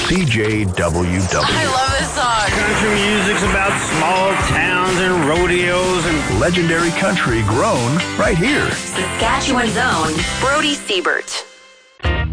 CJWW. I love this song. Country music's about small towns and rodeos and Legendary country grown right here. Saskatchewan's own Brody Siebert.